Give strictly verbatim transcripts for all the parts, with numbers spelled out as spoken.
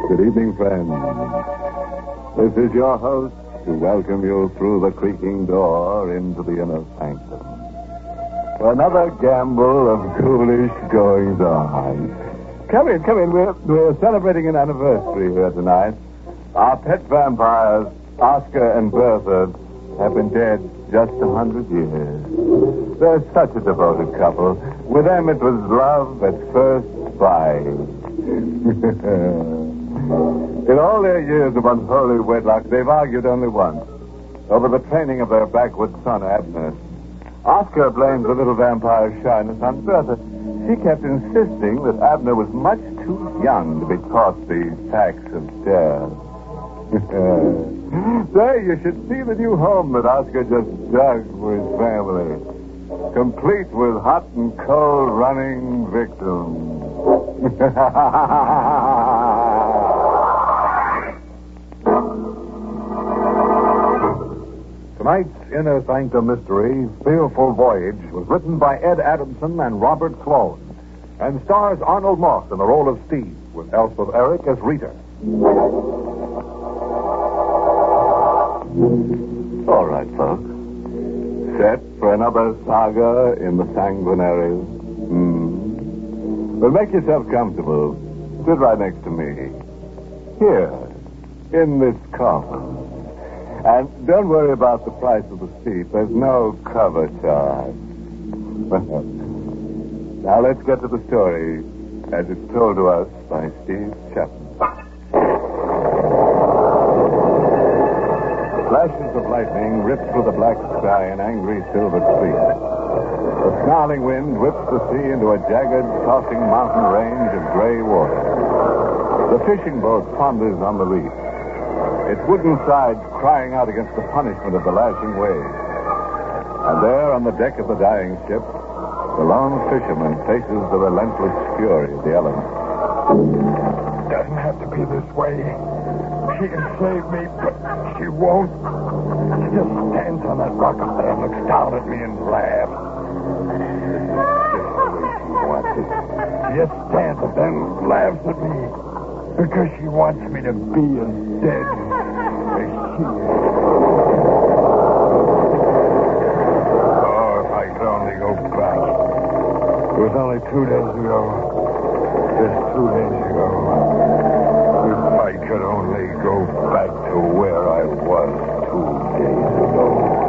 Good evening, friends. This is your host to welcome you through the creaking door into the inner sanctum for another gamble of ghoulish goings-on. Come in, come in. We're, we're celebrating an anniversary here tonight. Our pet vampires, Oscar and Bertha, have been dead just a hundred years. They're such a devoted couple. With them, it was love at first sight. In all their years of unholy wedlock, they've argued only once over the training of their backwoods son, Abner. Oscar blamed the little vampire's shyness on Bertha. She kept insisting that Abner was much too young to be taught the facts of death. Say, you should see the new home that Oscar just dug for his family, complete with hot and cold running victims. Tonight's Inner Sanctum Mystery, Fearful Voyage, was written by Ed Adamson and Robert Sloan, and stars Arnold Moss in the role of Steve, with Elspeth Eric as Rita. All right, folks. Set for another saga in the sanguinary. Hmm. Well, make yourself comfortable. Sit right next to me. Here, in this coffin. And don't worry about the price of the seat. There's no cover charge. Now let's get to the story as it's told to us by Steve Chapman. Flashes of lightning rip through the black sky in angry silver streaks. The snarling wind whips the sea into a jagged, tossing mountain range of gray water. The fishing boat ponders on the reef, its wooden sides crying out against the punishment of the lashing waves. And there on the deck of the dying ship, the lone fisherman faces the relentless fury of the elements. Doesn't have to be this way. She can save me, but she won't. She just stands on that rock up there and looks down at me and laughs. She just stands and then laughs at me because she wants me to be as dead as she is. Oh, if I could only go back. It was only two days ago. Just two days ago. If I could only go back to where I was two days ago.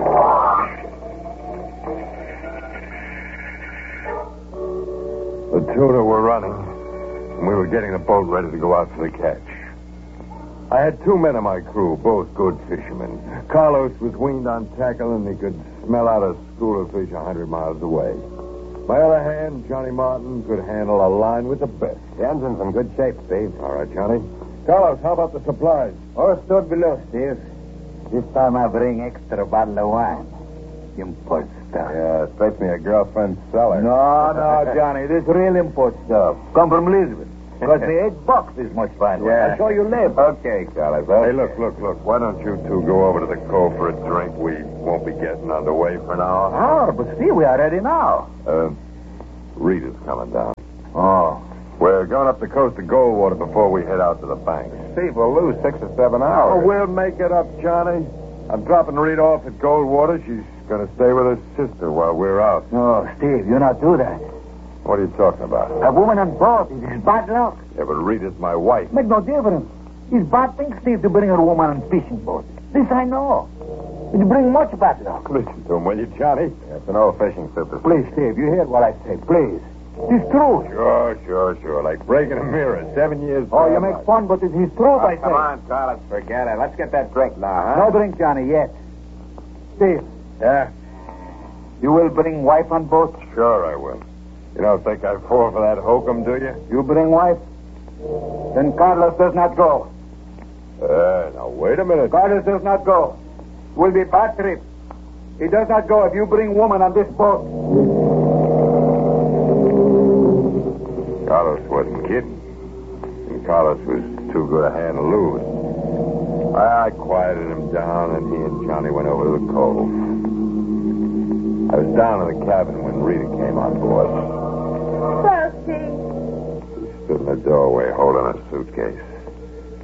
The tuna were running, and we were getting the boat ready to go out for the catch. I had two men on my crew, both good fishermen. Carlos was weaned on tackle, and he could smell out a school of fish a hundred miles away. My other hand, Johnny Martin, could handle a line with the best. The engine's in good shape, Steve. All right, Johnny. Carlos, how about the supplies? All stored below, Steve. This time I bring extra bottle of wine. Import stuff. Yeah, straight from your girlfriend's cellar. No, no, Johnny. This real import stuff. Come from Lisbon. Cost me eight bucks this much fine wine. Yeah. I'll show you later. Okay, Carlos. Okay. Hey, look, look, look. Why don't you two go over to the cove for a drink? We won't be getting underway for now. Oh, but Steve, we are ready now. Uh, Rita's coming down. Oh. We're going up the coast of Goldwater before we head out to the bank. Steve, we'll lose six or seven hours. Oh, we'll make it up, Johnny. I'm dropping Rita off at Goldwater. She's going to stay with her sister while we're out. No, Steve, you not do that. What are you talking about? A woman on board is bad luck. Yeah, but Rita's my wife. Make no difference. It's bad thing, Steve, to bring a woman on fishing boat. This I know. It bring much bad luck. Listen to him, will you, Johnny? It's an old fishing superstition. Please, Steve, you hear what I say. Please. It's true. Sure, sure, sure. Like breaking a mirror. Seven years. Oh, you make fun, but it's his truth, Oh, I say. come on, Carlos. Forget it. Let's get that drink now, huh? No drink, Johnny, yet. Steve, Yeah? you will bring wife on boat? Sure I will. You don't think I fall for that hokum, do you? You bring wife? Then Carlos does not go. Uh, now, wait a minute. Carlos does not go. Will be bad trip. He does not go if you bring woman on this boat. Carlos wasn't kidding. And Carlos was too good a hand to lose. I quieted him down, and he and Johnny went over to the cove. I was down in the cabin when Rita came on board. Well, Steve. She stood in the doorway holding a suitcase.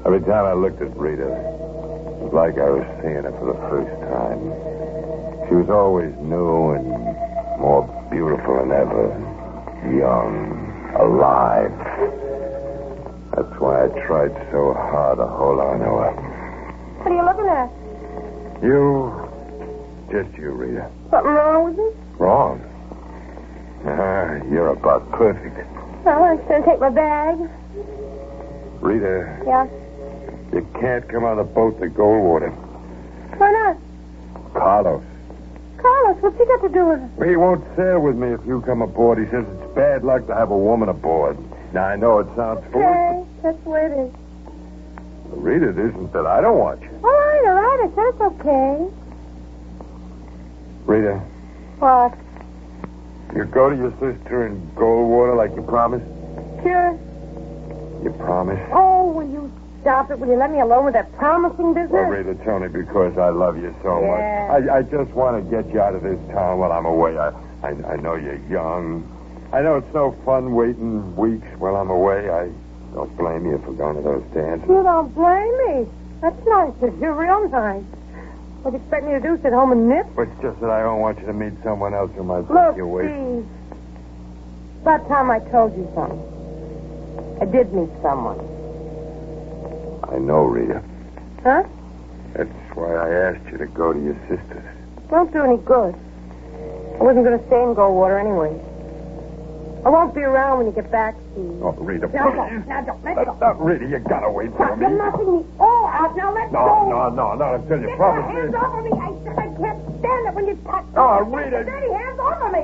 Every time I looked at Rita, it was like I was seeing her for the first time. She was always new and more beautiful than ever. Young, alive. That's why I tried so hard to hold on to her. What are you looking at? You, just you, Rita. Something wrong with me? Wrong. Ah, you're about perfect. Well, I'm going to take my bag. Rita, Yeah? you can't come on the boat to Goldwater. Why not? Carlos. Carlos, what's he got to do with it? He won't sail with me if you come aboard. He says it's bad luck to have a woman aboard. Now, I know it sounds foolish, Okay, that's the way it is. but Rita, it isn't that I don't want you. All right, all right. I said it's okay. Rita, What? you go to your sister in Goldwater like you promised? Sure. You promised? Oh, will you stop it? Will you let me alone with that promising business? Well, Rita, it's only because I love you so Yeah. much. I, I just want to get you out of this town while I'm away. I, I, I know you're young. I know it's no fun waiting weeks while I'm away. I don't blame you for going to those dances. You don't blame me. That's nice. You're real nice. What do you expect me to do? Sit home and nip? But it's just that I don't want you to meet someone else who might Look, take you away. Steve. About time I told you something. I did meet someone. I know, Rita. Huh? That's why I asked you to go to your sister's. Won't do any good. I wasn't going to stay in Goldwater anyway. I won't be around when you get back, Steve. Oh, Rita, Now please. don't. Now don't. Let Uh, go. uh, Rita, you gotta wait for Stop. me. You're knocking me all out. Now let No, go. no, no, not until you Get promise your hands me. off of me. I said I can't stand it when you touch me. Oh, Get Rita. your dirty hands off of me.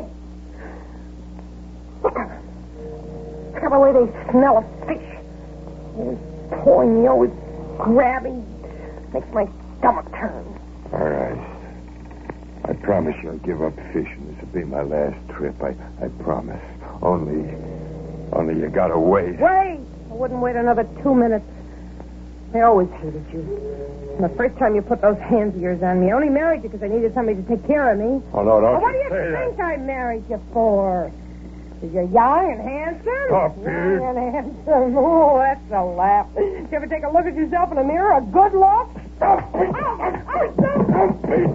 Look at the way they smell of fish. Always pulling me, always grabbing. Makes my stomach turn. All right. I promise you I'll give up fishing. This will be my last trip. I, I promise. Only, only you gotta wait. Wait. I wouldn't wait another two minutes. I always hated you. And the first time you put those hands of yours on me, I only married you because I needed somebody to take care of me. Oh, no, don't Well, what do you you say think that. I married you for? Because you're young and handsome? Stop it. Young and handsome. Oh, that's a laugh. Did you ever take a look at yourself in the mirror? A good look? Stop it. Oh, oh, stop. Stop it.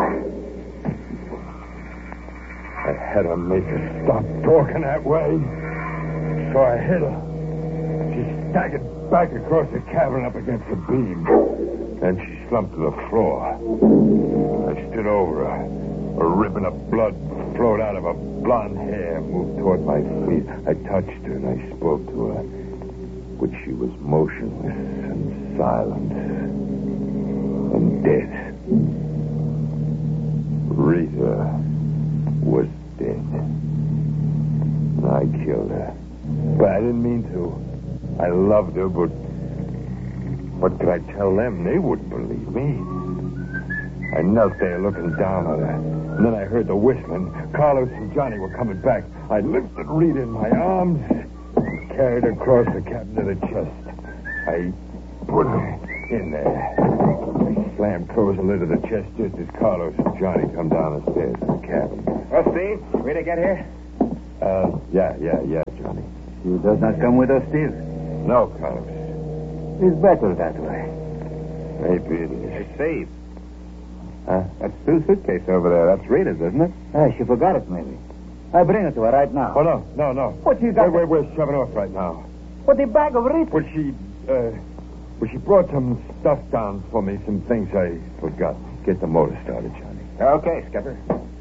I had to make her stop talking that way. So I hit her. She staggered back across the cabin up against the beam. Then she slumped to the floor. I stood over her. A ribbon of blood flowed out of her blonde hair, moved toward my feet. I touched her and I spoke to her. But she was motionless and silent and dead. Rita was dead. I killed her. But I didn't mean to. I loved her, but what could I tell them? They wouldn't believe me. I knelt there looking down on her. And then I heard the whistling. Carlos and Johnny were coming back. I lifted Rita in my arms and carried her across the cabin to the chest. I put her in there. I slammed closed the lid of the chest just as Carlos and Johnny come down the stairs to the cabin. Well, Steve, Rita get here? Uh, yeah, yeah, yeah, Johnny. You does not come with us, Steve. No, Carlos. It's better that way. Maybe it is. Hey, Steve. Huh? That's Sue's suitcase over there. That's Rita's, isn't it? Ah, she forgot it, maybe. I bring it to her right now. Oh, no, no, no. What you got? Wait, wait, we're shoving off right now. What, the bag of Rita? Well, she, uh, well, she brought some stuff down for me, some things I forgot. Get the motor started, Johnny. Okay, Skipper.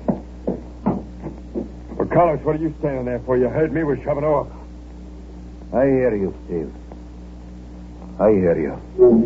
Well, Carlos, what are you standing there for? You heard me. We're shoving off. I hear you, Steve. I hear you.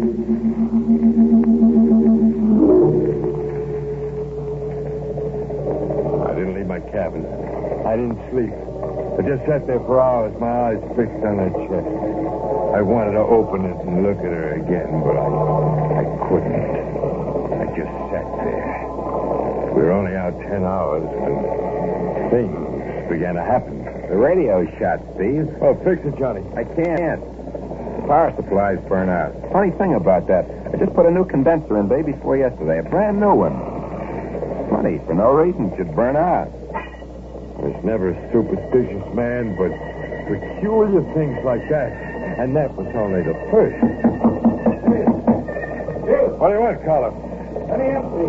I didn't leave my cabin. I didn't sleep. I just sat there for hours, my eyes fixed on that chest. I wanted to open it and look at her again, but I, I couldn't. I just sat there. We were only out ten hours when things began to happen. The radio's shot, Steve. Oh, fix it, Johnny. I can't. The power supply's burnt out. Funny thing about that, I just put a new condenser in day before yesterday, a brand new one. Funny, for no reason, it should burn out. I was never a superstitious man, but peculiar things like that. And that was only the first. What do you want, Carlos? Let me empty.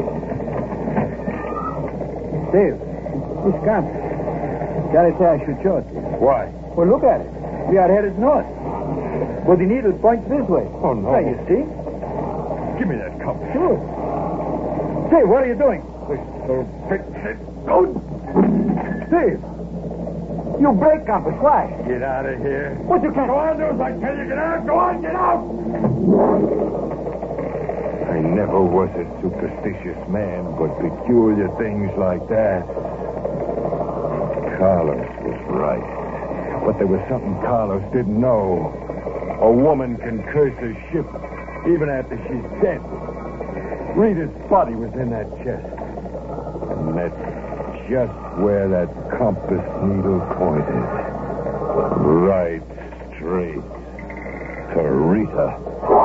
Dave, this gun. Gotta say I should show it to you. Why? Well, look at it. We are headed north. But the needle points this way. Oh, no. There, you see? Give me that compass. Sure. Dave, what are you doing? So fix it. Go. Dave, you break compass. Why? Get out of here. What you can't... Go on, do as I tell you. Get out. Go on, get out. I never was a superstitious man, but peculiar things like that. Carlos was right. But there was something Carlos didn't know. A woman can curse a ship even after she's dead. Rita's body was in that chest. And that's just where that compass needle pointed. Right straight to Rita.